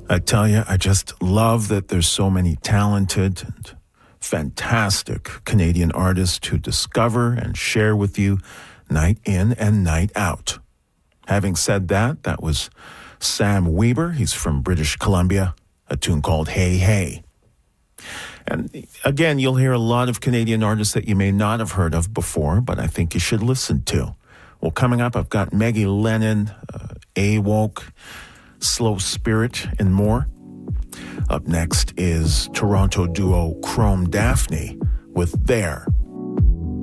I tell you, I just love that there's so many talented and fantastic Canadian artists to discover and share with you night in and night out. Having said that, that was Sam Weber. He's from British Columbia, a tune called Hey Hey. And again, you'll hear a lot of Canadian artists that you may not have heard of before, but I think you should listen to. Well, coming up, I've got Maggie Lennon, A-Woke, Slow Spirit, and more. Up next is Toronto duo Chrome Daphne with There.